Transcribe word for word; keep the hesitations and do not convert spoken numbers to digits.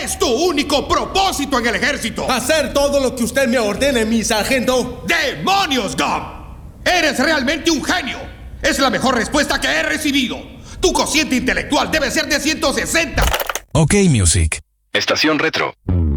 es tu único propósito en el ejército? Hacer todo lo que usted me ordene, mi sargento. ¡Demonios, Gum! Eres realmente un genio. Es la mejor respuesta que he recibido. Tu cociente intelectual debe ser de ciento sesenta. Ok, Music. Estación Retro.